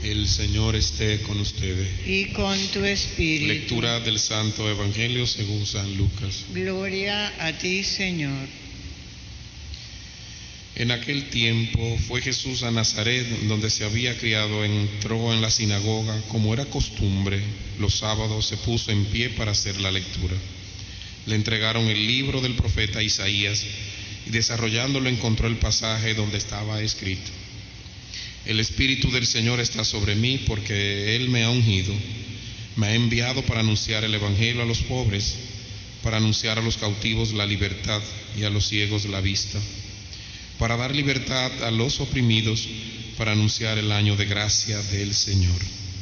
El Señor esté con ustedes. Y con tu espíritu. Lectura del Santo Evangelio según San Lucas. Gloria a ti, Señor. En aquel tiempo fue Jesús a Nazaret, donde se había criado. Entró en la sinagoga, como era costumbre. Los sábados se puso en pie para hacer la lectura. Le entregaron el libro del profeta Isaías, y desarrollándolo encontró el pasaje donde estaba escrito: El Espíritu del Señor está sobre mí, porque Él me ha ungido, me ha enviado para anunciar el Evangelio a los pobres, para anunciar a los cautivos la libertad y a los ciegos la vista, para dar libertad a los oprimidos, para anunciar el año de gracia del Señor.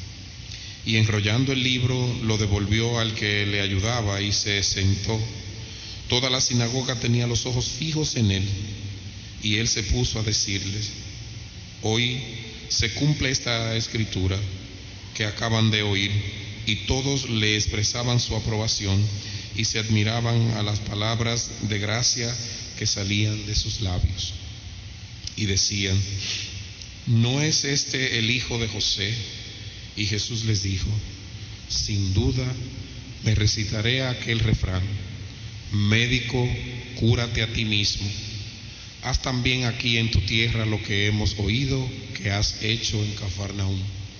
Y enrollando el libro lo devolvió al que le ayudaba y se sentó. Toda la sinagoga tenía los ojos fijos en él, y él se puso a decirles: Hoy se cumple esta escritura que acaban de oír. Y todos le expresaban su aprobación y se admiraban a las palabras de gracia que salían de sus labios. Y decían: ¿no es este el hijo de José? Y Jesús les dijo: sin duda me recitaré aquel refrán: médico, cúrate a ti mismo. Haz también aquí en tu tierra lo que hemos oído que has hecho en Cafarnaúm.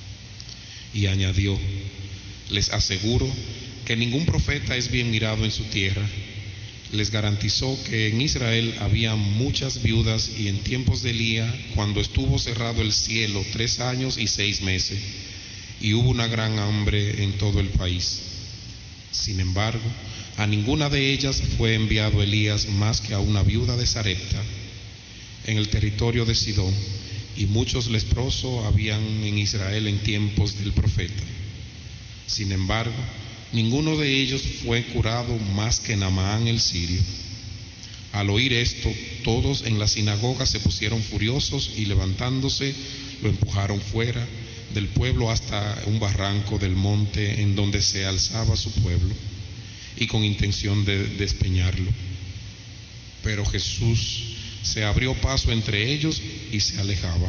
Y añadió: les aseguro que ningún profeta es bien mirado en su tierra. Les garantizó que en Israel había muchas viudas, y en tiempos de Elías, cuando estuvo cerrado el cielo 3 años y 6 meses, y hubo una gran hambre en todo el país. Sin embargo, a ninguna de ellas fue enviado Elías más que a una viuda de Sarepta, en el territorio de Sidón, y muchos leprosos habían en Israel en tiempos del profeta. Sin embargo, ninguno de ellos fue curado más que Naamán el sirio. Al oír esto, todos en la sinagoga se pusieron furiosos y levantándose lo empujaron fuera del pueblo hasta un barranco del monte en donde se alzaba su pueblo, y con intención de despeñarlo. Pero Jesús se abrió paso entre ellos y se alejaba.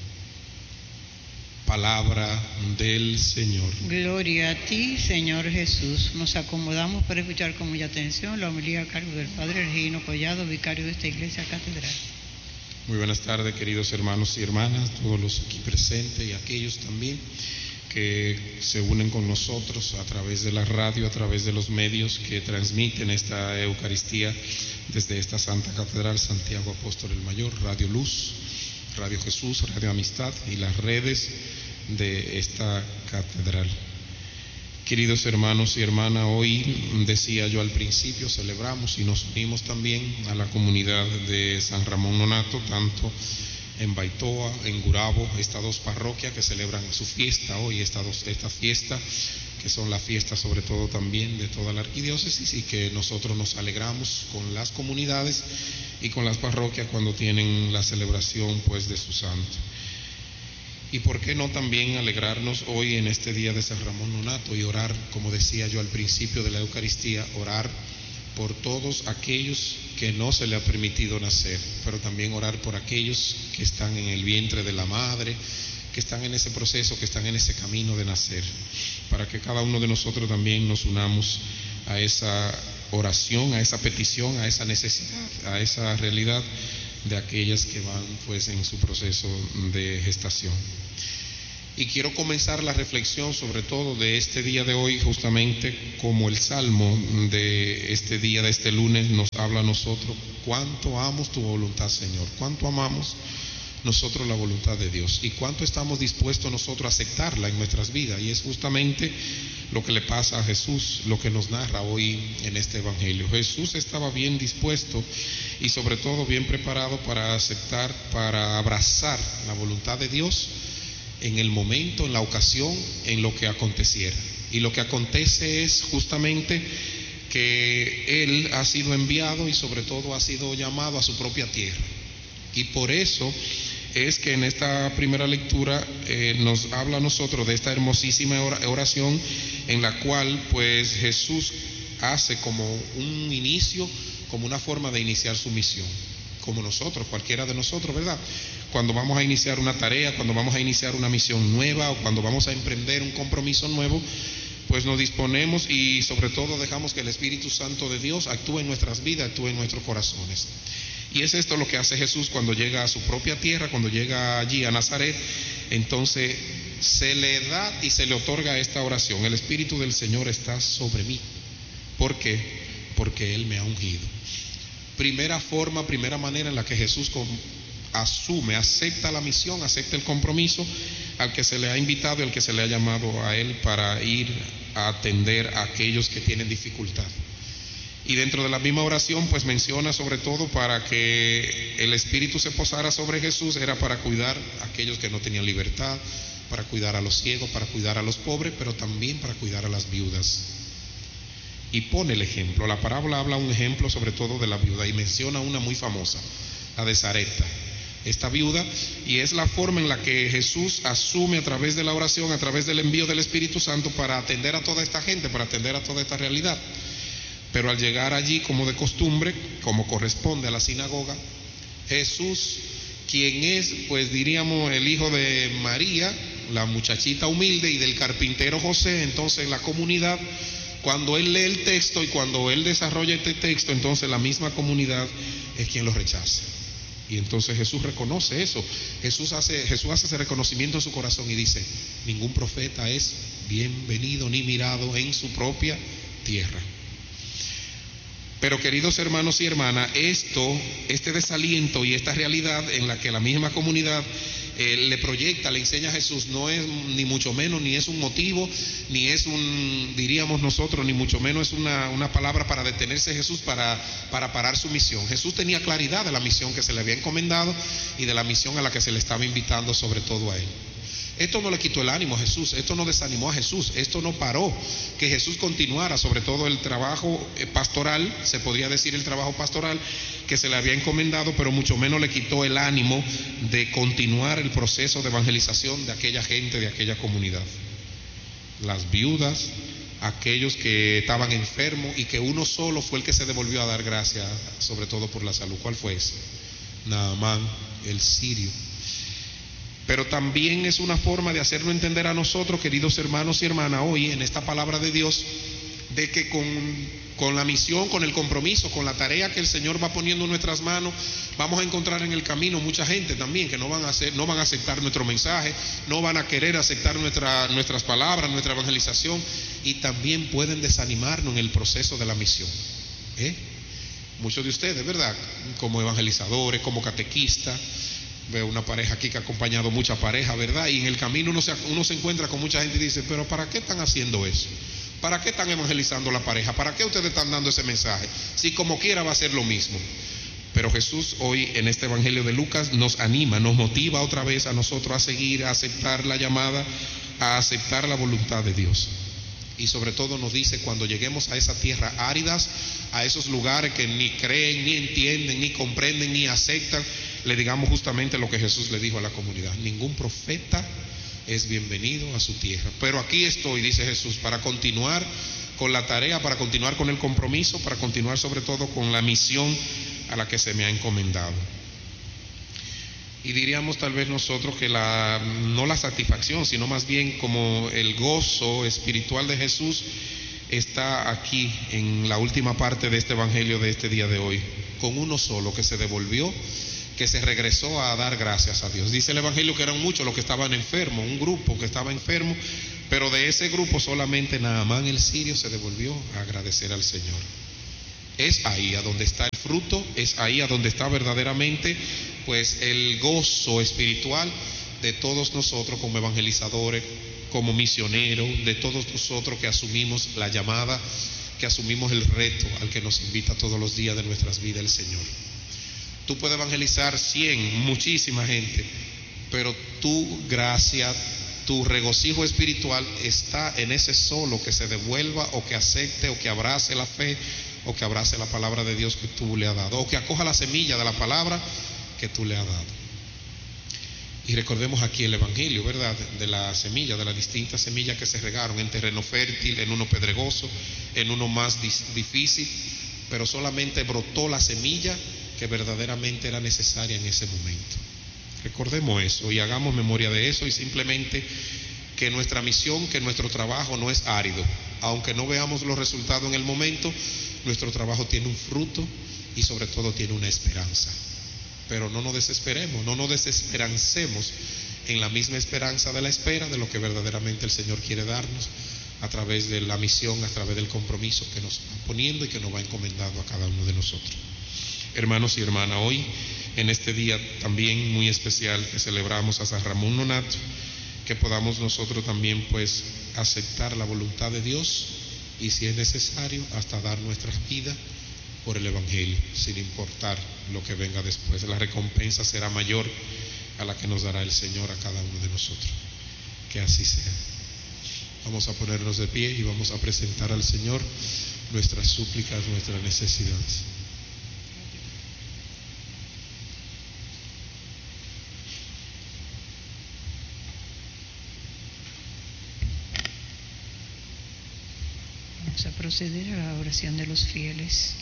Palabra del Señor. Gloria a ti, Señor Jesús. Nos acomodamos para escuchar con mucha atención la homilía a cargo del Padre Regino Collado, vicario de esta iglesia catedral. Muy buenas tardes, queridos hermanos y hermanas, todos los aquí presentes y aquellos también que se unen con nosotros a través de la radio, a través de los medios que transmiten esta Eucaristía desde esta Santa Catedral Santiago Apóstol el Mayor, Radio Luz, Radio Jesús, Radio Amistad y las redes de esta catedral. Queridos hermanos y hermanas, hoy, decía yo al principio, celebramos y nos unimos también a la comunidad de San Ramón Nonnato, tanto en Baitoa, en Gurabo, estas 2 parroquias que celebran su fiesta hoy, esta fiesta, que son las fiestas sobre todo también de toda la arquidiócesis, y que nosotros nos alegramos con las comunidades y con las parroquias cuando tienen la celebración pues de su santo. Y por qué no también alegrarnos hoy en este día de San Ramón Nonnato y orar, como decía yo al principio de la Eucaristía, orar por todos aquellos que no se le ha permitido nacer, pero también orar por aquellos que están en el vientre de la madre, que están en ese proceso, que están en ese camino de nacer, para que cada uno de nosotros también nos unamos a esa oración, a esa petición, a esa necesidad, a esa realidad de aquellas que van pues en su proceso de gestación. Y quiero comenzar la reflexión sobre todo de este día de hoy, justamente como el Salmo de este día, de este lunes, nos habla a nosotros: cuánto amo tu voluntad, Señor, cuánto amamos nosotros la voluntad de Dios y cuánto estamos dispuestos nosotros a aceptarla en nuestras vidas. Y es justamente lo que le pasa a Jesús, lo que nos narra hoy en este Evangelio. Jesús estaba bien dispuesto y sobre todo bien preparado para aceptar, para abrazar la voluntad de Dios en el momento, en la ocasión, en lo que aconteciera. Y lo que acontece es justamente que Él ha sido enviado y sobre todo ha sido llamado a su propia tierra. Y por eso es que en esta primera lectura nos habla a nosotros de esta hermosísima oración en la cual pues Jesús hace como un inicio, como una forma de iniciar su misión, como nosotros, cualquiera de nosotros, ¿verdad? cuando vamos a iniciar una tarea, cuando vamos a iniciar una misión nueva o cuando vamos a emprender un compromiso nuevo, pues nos disponemos y sobre todo dejamos que el Espíritu Santo de Dios actúe en nuestras vidas, actúe en nuestros corazones. Y es esto lo que hace Jesús cuando llega a su propia tierra, cuando llega allí a Nazaret. Entonces se le da y se le otorga esta oración: el Espíritu del Señor está sobre mí. ¿Por qué? Porque Él me ha ungido. Primera forma, primera manera en la que Jesús asume, acepta la misión, acepta el compromiso al que se le ha invitado y al que se le ha llamado a Él para ir a atender a aquellos que tienen dificultad. Y dentro de la misma oración pues menciona sobre todo para que el Espíritu se posara sobre Jesús, era para cuidar a aquellos que no tenían libertad, para cuidar a los ciegos, para cuidar a los pobres, pero también para cuidar a las viudas. Y pone el ejemplo, la parábola habla un ejemplo sobre todo de la viuda y menciona una muy famosa, la de Sarepta, esta viuda, y es la forma en la que Jesús asume a través de la oración, a través del envío del Espíritu Santo para atender a toda esta gente, para atender a toda esta realidad. Pero al llegar allí, como de costumbre, como corresponde a la sinagoga, Jesús, quien es, pues diríamos, el hijo de María, la muchachita humilde, y del carpintero José, entonces la comunidad, cuando él lee el texto y cuando él desarrolla este texto, entonces la misma comunidad es quien lo rechaza. Y entonces Jesús reconoce eso. Jesús hace ese reconocimiento en su corazón y dice: ningún profeta es bienvenido ni mirado en su propia tierra. Pero queridos hermanos y hermanas, este desaliento y esta realidad en la que la misma comunidad le proyecta, le enseña a Jesús, no es ni mucho menos, ni es un motivo, ni es diríamos nosotros, ni mucho menos es una palabra para detenerse Jesús para parar su misión. Jesús tenía claridad de la misión que se le había encomendado y de la misión a la que se le estaba invitando sobre todo a él. Esto no le quitó el ánimo a Jesús, esto no desanimó a Jesús, esto no paró que Jesús continuara, sobre todo el trabajo pastoral, se podría decir el trabajo pastoral que se le había encomendado, pero mucho menos le quitó el ánimo de continuar el proceso de evangelización de aquella gente, de aquella comunidad. Las viudas, aquellos que estaban enfermos y que uno solo fue el que se devolvió a dar gracias, sobre todo por la salud. ¿Cuál fue ese? Naamán, el sirio. Pero también es una forma de hacerlo entender a nosotros, queridos hermanos y hermanas, hoy en esta palabra de Dios, de que con la misión, con el compromiso, con la tarea que el Señor va poniendo en nuestras manos, vamos a encontrar en el camino mucha gente también que no van a aceptar nuestro mensaje, no van a querer aceptar nuestras palabras, nuestra evangelización, y también pueden desanimarnos en el proceso de la misión. Muchos de ustedes, ¿verdad? Como evangelizadores, como catequistas. Veo una pareja aquí que ha acompañado muchas parejas, ¿verdad? Y en el camino uno se encuentra con mucha gente y dice: pero ¿para qué están haciendo eso? ¿Para qué están evangelizando la pareja? ¿Para qué ustedes están dando ese mensaje? Si como quiera va a ser lo mismo. Pero Jesús hoy en este Evangelio de Lucas nos anima, nos motiva otra vez a nosotros a seguir, a aceptar la llamada, a aceptar la voluntad de Dios. Y sobre todo nos dice, cuando lleguemos a esas tierras áridas, a esos lugares que ni creen, ni entienden, ni comprenden, ni aceptan, le digamos justamente lo que Jesús le dijo a la comunidad: ningún profeta es bienvenido a su tierra. Pero aquí estoy, dice Jesús, para continuar con la tarea, para continuar con el compromiso, para continuar sobre todo con la misión a la que se me ha encomendado. Y diríamos tal vez nosotros que no la satisfacción, sino más bien como el gozo espiritual de Jesús está aquí en la última parte de este Evangelio de este día de hoy, con uno solo que se devolvió, que se regresó a dar gracias a Dios. Dice el Evangelio que eran muchos los que estaban enfermos, un grupo que estaba enfermo, pero de ese grupo solamente Naamán el sirio se devolvió a agradecer al Señor. Es ahí a donde está el fruto, es ahí a donde está verdaderamente pues el gozo espiritual de todos nosotros como evangelizadores, como misioneros, de todos nosotros que asumimos la llamada, que asumimos el reto al que nos invita todos los días de nuestras vidas el Señor. Tú puedes evangelizar 100, muchísima gente, pero tu gracia, tu regocijo espiritual está en ese solo que se devuelva o que acepte o que abrace la fe o que abrace la palabra de Dios que tú le has dado, o que acoja la semilla de la palabra que tú le has dado. Y recordemos aquí el Evangelio, ¿verdad? De la semilla, de las distintas semillas que se regaron en terreno fértil, en uno pedregoso, en uno más difícil, pero solamente brotó la semilla que verdaderamente era necesaria en ese momento. Recordemos eso y hagamos memoria de eso, y simplemente que nuestra misión, que nuestro trabajo no es árido. Aunque no veamos los resultados en el momento, nuestro trabajo tiene un fruto y sobre todo tiene una esperanza. Pero no nos desesperemos, no nos desesperancemos en la misma esperanza de la espera de lo que verdaderamente el Señor quiere darnos a través de la misión, a través del compromiso que nos va poniendo y que nos va encomendando a cada uno de nosotros. Hermanos y hermanas, hoy en este día también muy especial que celebramos a San Ramón Nonnato, que podamos nosotros también pues aceptar la voluntad de Dios y, si es necesario, hasta dar nuestras vidas por el Evangelio, sin importar lo que venga después. La recompensa será mayor a la que nos dará el Señor a cada uno de nosotros. Que así sea. Vamos a ponernos de pie y vamos a presentar al Señor nuestras súplicas, nuestras necesidades. Vamos a proceder a la oración de los fieles.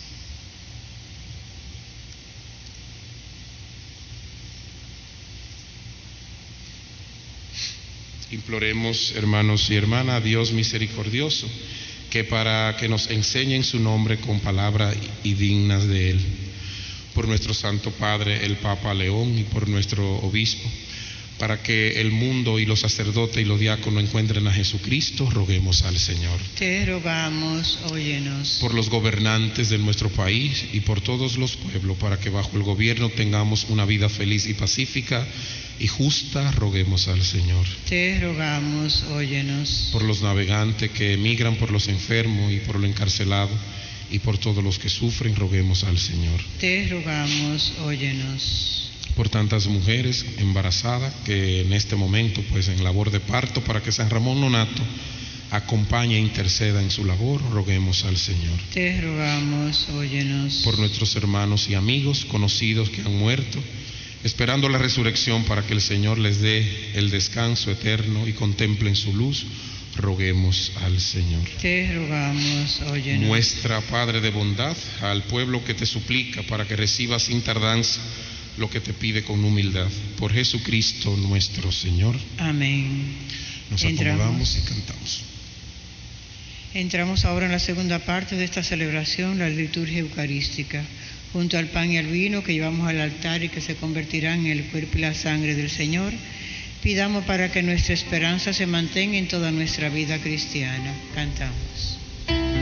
Imploremos, hermanos y hermanas, a Dios misericordioso, que para que nos enseñe en su nombre con palabras y dignas de Él, por nuestro Santo Padre, el Papa León, y por nuestro Obispo, para que el mundo y los sacerdotes y los diáconos encuentren a Jesucristo, roguemos al Señor. Te rogamos, óyenos. Por los gobernantes de nuestro país y por todos los pueblos, para que bajo el gobierno tengamos una vida feliz y pacífica y justa, roguemos al Señor. Te rogamos, óyenos. Por los navegantes que emigran, por los enfermos y por los encarcelados y por todos los que sufren, roguemos al Señor. Te rogamos, óyenos. Por tantas mujeres embarazadas que en este momento pues en labor de parto, para que San Ramón Nonnato acompañe e interceda en su labor, roguemos al Señor. Te rogamos, óyenos. Por nuestros hermanos y amigos conocidos que han muerto, esperando la resurrección para que el Señor les dé el descanso eterno y contemplen su luz, roguemos al Señor. Te rogamos, óyenos. Muestra, Padre de bondad, al pueblo que te suplica para que reciba sin tardanza lo que te pide con humildad. Por Jesucristo nuestro Señor. Amén. Nos acomodamos y cantamos. Entramos ahora en la segunda parte de esta celebración, la liturgia eucarística. Junto al pan y al vino que llevamos al altar y que se convertirán en el cuerpo y la sangre del Señor, pidamos para que nuestra esperanza se mantenga en toda nuestra vida cristiana. Cantamos.